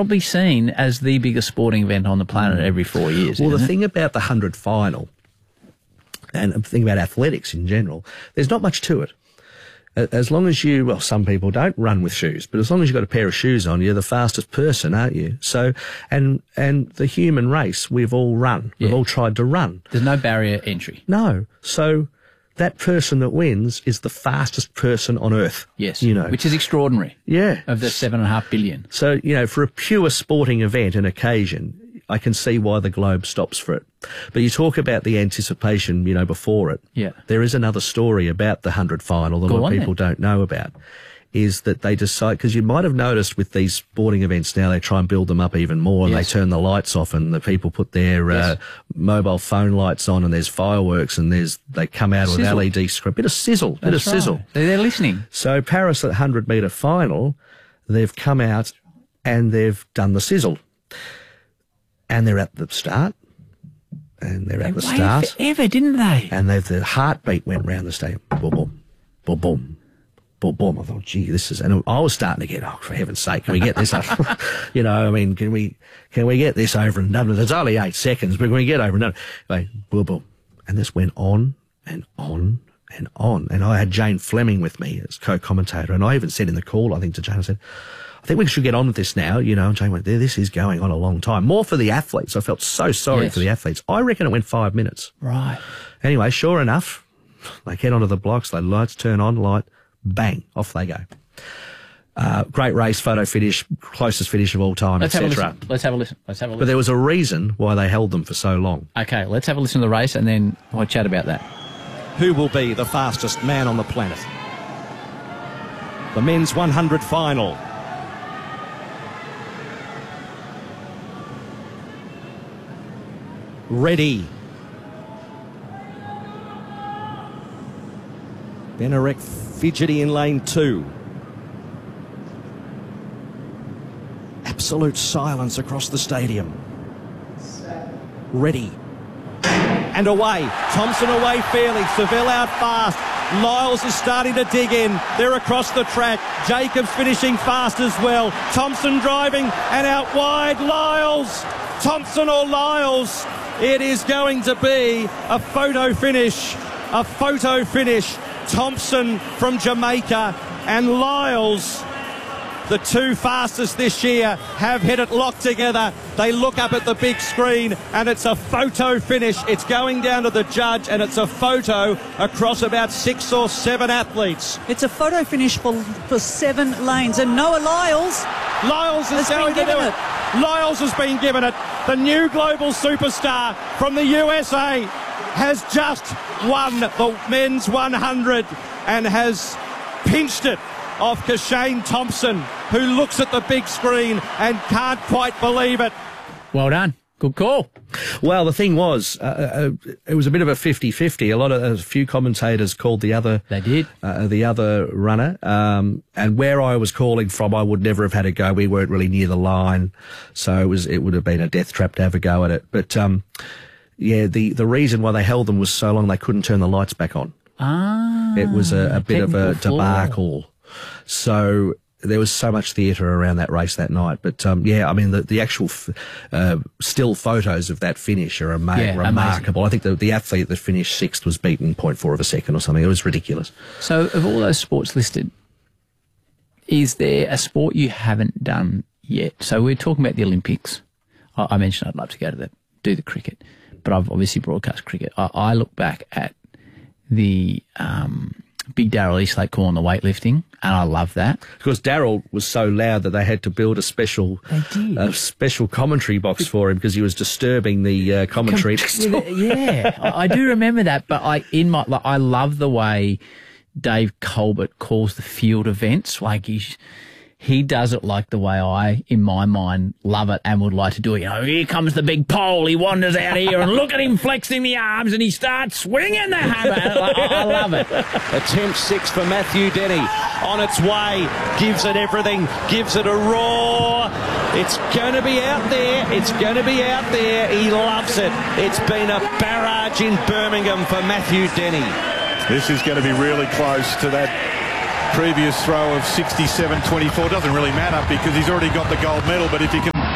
probably seen as the biggest sporting event on the planet every 4 years. Well, the thing about the 100 final, and the thing about athletics in general, there's not much to it. As long as you, well, some people don't run with shoes, but as long as you've got a pair of shoes on, you're the fastest person, aren't you? So, and the human race, we've all run. We've all tried to run. There's no barrier entry. No. So that person that wins is the fastest person on Earth. Yes. You know. Which is extraordinary. Yeah. Of the 7.5 billion. So, you know, for a pure sporting event and occasion, I can see why the Globe stops for it. But you talk about the anticipation, you know, before it. Yeah. There is another story about the 100 final that a lot of people don't know about, is that they decide, because you might have noticed with these sporting events now, they try and build them up even more, and they turn the lights off, and the people put their mobile phone lights on, and there's fireworks, and they come out with LED screen. Bit of sizzle. They're listening. So Paris at 100-metre final, they've come out and they've done the sizzle. And they're at the start. And they're at the start. Forever, didn't they? And the heartbeat went round the stadium. Boom, boom, boom, boom, boom, boom. I thought, gee, this is... And I was starting to get, oh, for heaven's sake, can we get this up? You know, I mean, can we get this over and done with? It's only 8 seconds, but can we get over and done? Anyway, boom, boom. And this went on and on and on. And I had Jane Fleming with me as co-commentator. And I even said in the call, I think to Jane, I said, I think we should get on with this now, you know. And Jane went, this is going on a long time. More for the athletes. I felt so sorry for the athletes. I reckon it went 5 minutes. Right. Anyway, sure enough, they get onto the blocks, the lights turn on, light, bang, off they go. Great race, photo finish, closest finish of all time, etc. Let's have a listen. But there was a reason why they held them for so long. Okay, let's have a listen to the race and then I'll chat about that. Who will be the fastest man on the planet? The men's 100 final. Ready. Benarek fidgety in lane 2. Absolute silence across the stadium. Ready. And away. Thompson away fairly. Seville out fast. Lyles is starting to dig in. They're across the track. Jacobs finishing fast as well. Thompson driving and out wide. Lyles. Thompson or Lyles. It is going to be a photo finish. A photo finish. Thompson from Jamaica and Lyles, the two fastest this year, have hit it locked together. They look up at the big screen and it's a photo finish. It's going down to the judge and it's a photo across about 6 or 7 athletes. It's a photo finish for 7 lanes, and Noah Lyles is going to do it. Lyles has been given it. The new global superstar from the USA has just won the men's 100 and has pinched it off Kashane Thompson, who looks at the big screen and can't quite believe it. Well done. Good call. Well, the thing was, it was a bit of a 50-50. A few commentators called the other. They did. The other runner. And where I was calling from, I would never have had a go. We weren't really near the line. So it would have been a death trap to have a go at it. But, yeah, the reason why they held them was so long they couldn't turn the lights back on. It was a bit of a debacle. So there was so much theatre around that race that night. But, yeah, I mean, the actual still photos of that finish are remarkable. Amazing. I think the athlete that finished 6th was beaten 0.4 of a second or something. It was ridiculous. So of all those sports listed, is there a sport you haven't done yet? So we're talking about the Olympics. I mentioned I'd love to do the cricket, but I've obviously broadcast cricket. I look back at the big Daryl Eastlake call on the weightlifting, and I love that. Because Daryl was so loud that they had to build a special commentary box for him because he was disturbing the commentary. Yeah, I do remember that, but I love the way Dave Colbert calls the field events. Like he does it like the way I, in my mind, love it and would like to do it. You know, here comes the big pole. He wanders out here and look at him flexing the arms and he starts swinging the hammer. I love it. Attempt 6 for Matthew Denny. On its way. Gives it everything. Gives it a roar. It's going to be out there. It's going to be out there. He loves it. It's been a barrage in Birmingham for Matthew Denny. This is going to be really close to that previous throw of 67-24. Doesn't really matter because he's already got the gold medal, but if you can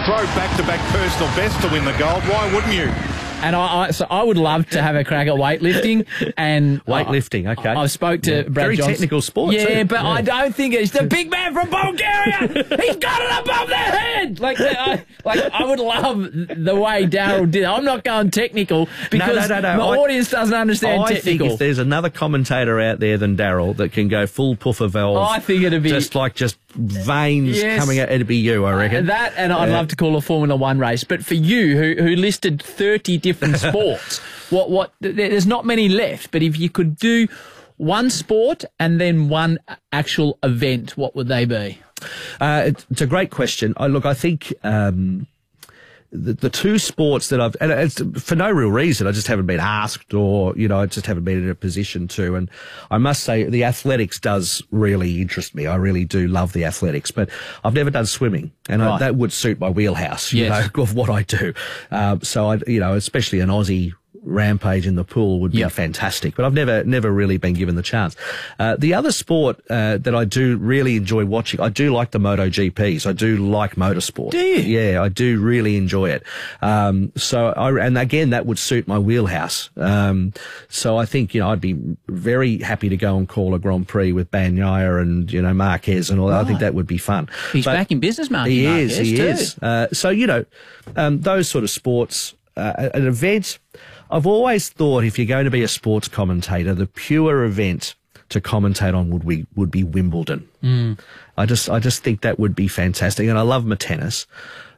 throw back-to-back personal best to win the gold. Why wouldn't you? And so I would love to have a crack at weightlifting. And Weightlifting, okay. I spoke to Brad Very Johnson. technical sport, Yeah, too. but Yeah. I don't think it's the big man from Bulgaria. He's got it above their head. I would love the way Daryl did it. I'm not going technical because No. my audience doesn't understand I technical. think if there's another commentator out there than Daryl that can go full puffer valve, I think it'd be just veins Yes. coming out. It'd be you, I reckon. That, and I'd love to call a Formula One race. But for you, who listed 30 different sports, there's not many left. But if you could do one sport and then one actual event, what would they be? It's a great question. I think the two sports that and it's for no real reason, I just haven't been asked, or I just haven't been in a position to. And I must say, the athletics does really interest me. I really do love the athletics, but I've never done swimming, and Right. that would suit my wheelhouse, Yes. of what I do. So especially an Aussie rampage in the pool would be Yep. fantastic, but I've never really been given the chance. The other sport that I do really enjoy watching, I do like the MotoGPs. I do like motorsport. Do you? Yeah, I do really enjoy it. And again, that would suit my wheelhouse. So I think, I'd be very happy to go and call a Grand Prix with Bagnaia and, Marquez and all that. I think that would be fun. He's But back in business, Mark. he is. Those sort of sports, an event. I've always thought if you're going to be a sports commentator, the pure event to commentate on would be Wimbledon. I just think that would be fantastic, and I love my tennis,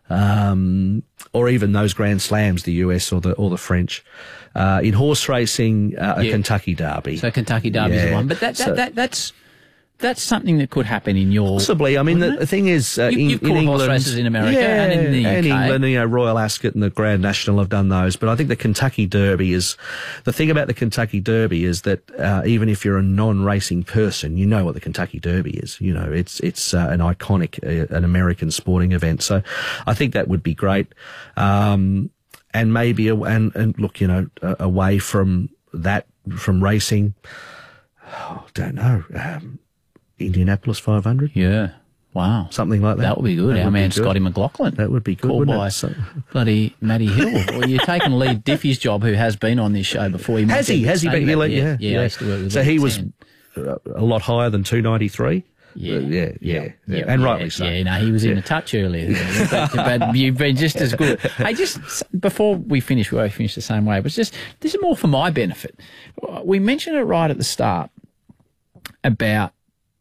or even those Grand Slams, the US or the French. In horse racing, a Kentucky Derby. So Kentucky Derby's the one, but that's something that could happen in your... Possibly. I mean, the thing is, You've in called England, horse races in America and in the UK. and England, Royal Ascot and the Grand National have done those. But I think the Kentucky Derby the thing about the Kentucky Derby is that even if you're a non-racing person, you know what the Kentucky Derby is. It's an iconic, an American sporting event. So I think that would be great. And maybe, away from that, from racing, don't know. Indianapolis 500? Yeah. Wow. Something like that. That would be good. That Our would be man good. Scotty McLaughlin. That would be good, Called wouldn't by it? So- bloody Matty Hill. Well, you're taking Lee Diffie's job, who has been on this show before. Has he been? Yeah, Yeah. I used to work with So him he at was 10. a lot higher than 293? Yeah. And rightly so. Yeah, no, he was in a touch earlier. but you've been just as good. Hey, just before we finish, we always finish the same way, but this is more for my benefit. We mentioned it right at the start about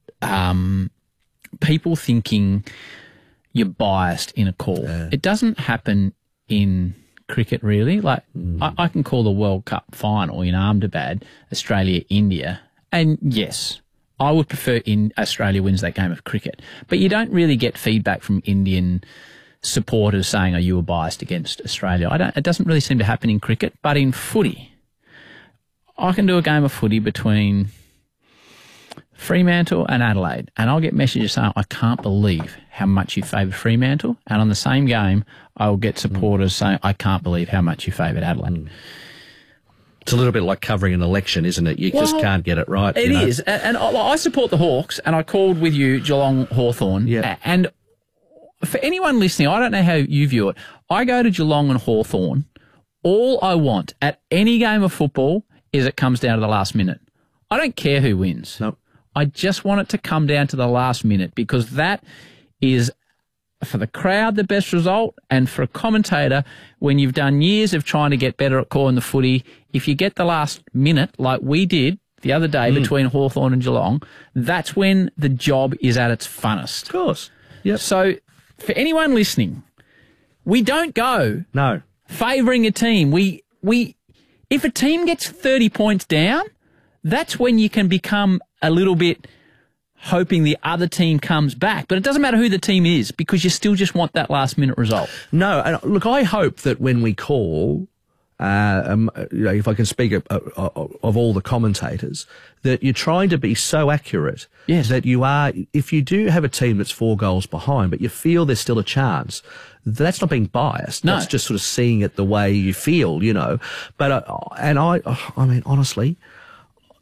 people thinking you're biased in a call. Yeah. It doesn't happen in cricket, really. I can call the World Cup final in Ahmedabad, Australia-India, and yes, I would prefer Australia wins that game of cricket. But you don't really get feedback from Indian supporters saying, "Are you biased against Australia?" It doesn't really seem to happen in cricket, but in footy, I can do a game of footy between Fremantle and Adelaide, and I'll get messages saying, "I can't believe how much you favour Fremantle," and on the same game, I will get supporters saying, "I can't believe how much you favoured Adelaide." It's a little bit like covering an election, isn't it? You just can't get it right. It is, and I support the Hawks, and I called with you Geelong Hawthorn, and for anyone listening, I don't know how you view it. I go to Geelong and Hawthorn. All I want at any game of football is it comes down to the last minute. I don't care who wins. Nope. I just want it to come down to the last minute, because that is, for the crowd, the best result, and for a commentator, when you've done years of trying to get better at calling the footy, if you get the last minute, like we did the other day between Hawthorn and Geelong, that's when the job is at its funnest. Of course. Yep. So for anyone listening, we don't go favouring a team. We if a team gets 30 points down, that's when you can become a little bit hoping the other team comes back. But it doesn't matter who the team is, because you still just want that last minute result. No, and look, I hope that when we call, if I can speak of all the commentators, that you're trying to be so accurate that you are, if you do have a team that's 4 goals behind, but you feel there's still a chance, that's not being biased. No. That's just sort of seeing it the way you feel, But, I mean, honestly,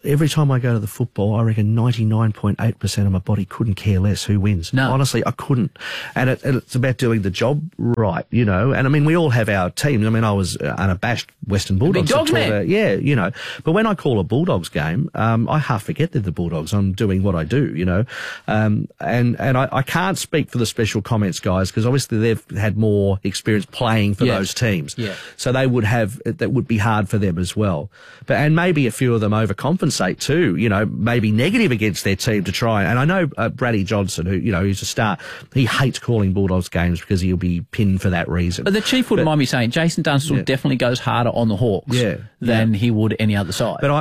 every time I go to the football, I reckon 99.8% of my body couldn't care less who wins. No. Honestly, I couldn't. And it's about doing the job right, you know. And I mean, we all have our teams. I mean, I was unabashed Western Bulldogs. Big Dogs man. Yeah, you know. But when I call a Bulldogs game, I half forget they're the Bulldogs. I'm doing what I do, you know. And I can't speak for the special comments guys because obviously they've had more experience playing for those teams. Yeah. So that would be hard for them as well. And maybe a few of them overcompensate too, you know, maybe negative against their team to try. And I know Braddy Johnson, who, you know, he's a star, he hates calling Bulldogs games because he'll be pinned for that reason. But the chief wouldn't mind me saying Jason Dunstall definitely goes harder on the Hawks than he would any other side. But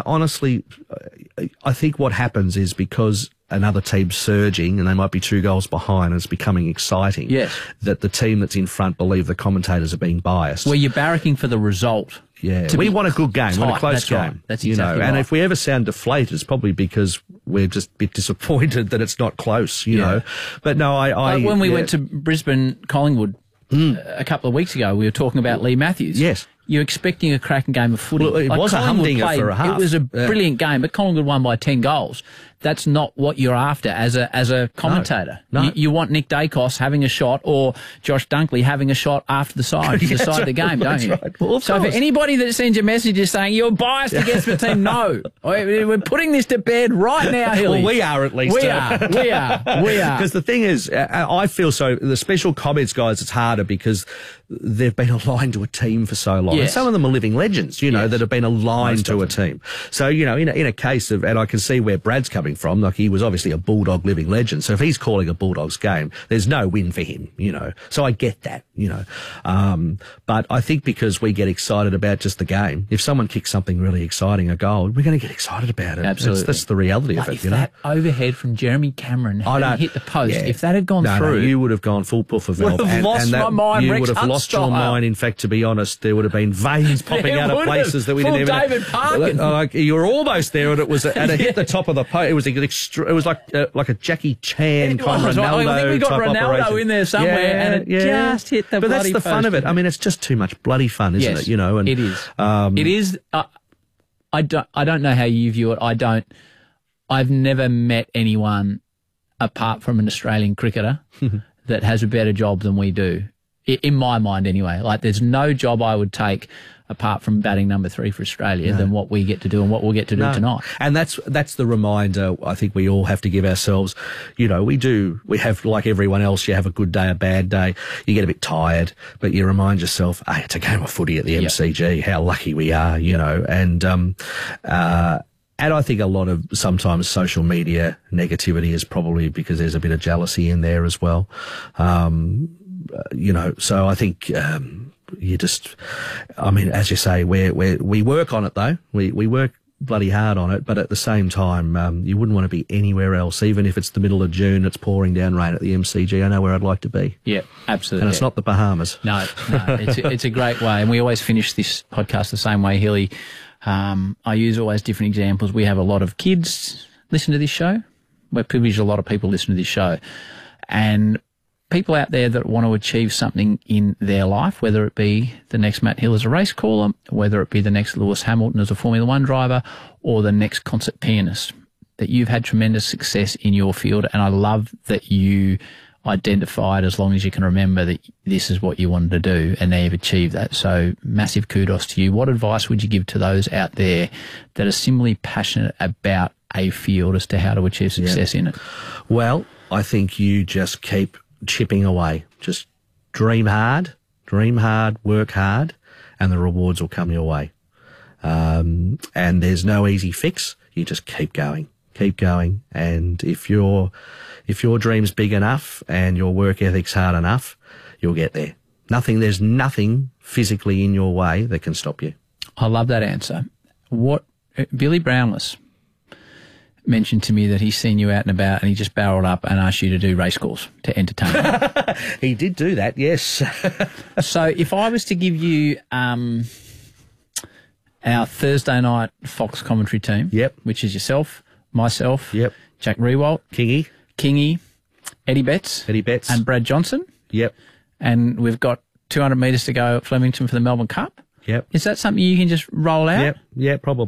I think what happens is because another team's surging and they might be 2 goals behind and it's becoming exciting, that the team that's in front believe the commentators are being biased. Where you're barracking for the result. Yeah, we want a good game, we want a close game. Right. That's exactly right. And if we ever sound deflated, it's probably because we're just a bit disappointed that it's not close, you know. But no, when we went to Brisbane Collingwood a couple of weeks ago, we were talking about Lee Matthews. Yes. You're expecting a cracking game of footy. Well, it was a humdinger for a half. It was a brilliant game, but Collingwood won by 10 goals. That's not what you're after as a commentator. No. You want Nick Dacos having a shot or Josh Dunkley having a shot after the side to decide the game, don't you? Right. Well, so for anybody that sends you messages saying you're biased against the team, no. We're putting this to bed right now, Hilly. Well, we are at least. We are. Because the thing is, I feel so, the special comments guys, it's harder because they've been aligned to a team for so long. Yes. And some of them are living legends, you know, that have been aligned to a team. So, you know, in a case of, and I can see where Brad's coming from, like he was obviously a Bulldog living legend. So if he's calling a Bulldogs game, there's no win for him, you know. So I get that, you know. But I think because we get excited about just the game, if someone kicks something really exciting, a goal, we're going to get excited about it. Absolutely. That's the reality of it, if you know. that overhead from Jeremy Cameron hadn't hit the post, if that had gone through, you would have gone full puff of would have lost my mind. You Rex would have lost your mind. In fact, to be honest, there would have been veins popping out of places that we didn't even. David Parkin. Like you were almost there, and it was, and it hit the top of the post. It was like a Jackie Chan kind of Ronaldo. I think we got Ronaldo operation in there somewhere, and it just hit the. But bloody that's the fun of it. I mean, it's just too much bloody fun, isn't it? You know, and it is. It is. I don't know how you view it. I've never met anyone apart from an Australian cricketer that has a better job than we do. In my mind, anyway. Like, there's no job I would take apart from batting number 3 for Australia than what we get to do and what we'll get to do tonight. And that's the reminder I think we all have to give ourselves. You know, we have, like everyone else, you have a good day, a bad day, you get a bit tired, but you remind yourself, hey, it's a game of footy at the MCG, how lucky we are, you know, and I think a lot of sometimes social media negativity is probably because there's a bit of jealousy in there as well. You know, so I think, I mean, as you say, we work on it though. We work bloody hard on it, but at the same time, you wouldn't want to be anywhere else, even if it's the middle of June, it's pouring down rain at the MCG. I know where I'd like to be. Yeah, absolutely. And it's not the Bahamas. No, it's a great way. And we always finish this podcast the same way, Hilly. I use always different examples. We have a lot of kids listen to this show. We're privileged a lot of people listen to this show. And people out there that want to achieve something in their life, whether it be the next Matt Hill as a race caller, whether it be the next Lewis Hamilton as a Formula One driver, or the next concert pianist, that you've had tremendous success in your field. And I love that you identified, as long as you can remember, that this is what you wanted to do, and now you've achieved that. So massive kudos to you. What advice would you give to those out there that are similarly passionate about a field as to how to achieve success in it? Well, I think you just keep chipping away. Just dream hard, work hard, and the rewards will come your way. And there's no easy fix. You just keep going. And if your dream's big enough and your work ethic's hard enough, you'll get there. There's nothing physically in your way that can stop you. I love that answer. Billy Brownless mentioned to me that he's seen you out and about and he just barreled up and asked you to do race calls to entertain him. He did do that, yes. So if I was to give you our Thursday night Fox commentary team, which is yourself, myself, Jack Rewalt, Kingy, Eddie Betts, and Brad Johnson. And we've got 200 metres to go at Flemington for the Melbourne Cup. Is that something you can just roll out? Probably.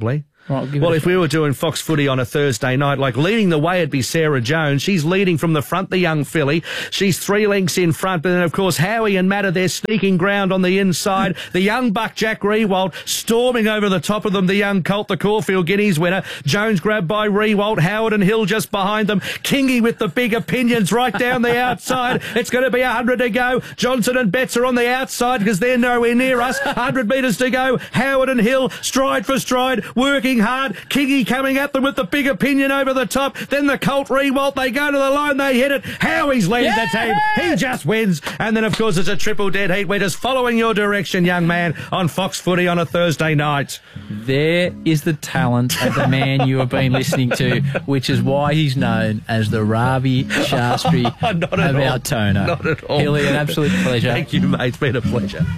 Right, well, if we were doing Fox Footy on a Thursday night, like leading the way, it'd be Sarah Jones. She's leading from the front, the young filly. She's 3 lengths in front. But then, of course, Howie and Matt are there sneaking ground on the inside. The young buck, Jack Rewalt, storming over the top of them. The young colt, the Caulfield Guineas winner. Jones grabbed by Rewalt. Howard and Hill just behind them. Kingy with the big opinions right down the outside. It's going to be 100 to go. Johnson and Betts are on the outside because they're nowhere near us. 100 metres to go. Howard and Hill, stride for stride, working hard. Kingy coming at them with the big opinion over the top. Then the colt Rewalt, they go to the line, they hit it. Howie's leading the team. He just wins. And then, of course, it's a triple dead heat. We're just following your direction, young man, on Fox Footy on a Thursday night. There is the talent of the man you have been listening to, which is why he's known as the Ravi Shastri of our Tono. Not at all. Hilly, an absolute pleasure. Thank you, mate. It's been a pleasure.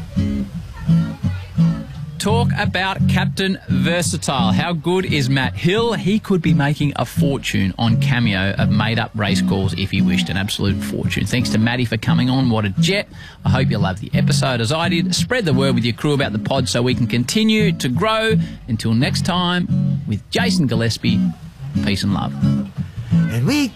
Talk about Captain Versatile. How good is Matt Hill? He could be making a fortune on Cameo of made-up race calls if he wished. An absolute fortune. Thanks to Matty for coming on. What a jet. I hope you loved the episode as I did. Spread the word with your crew about the pod so we can continue to grow. Until next time, with Jason Gillespie, peace and love. And we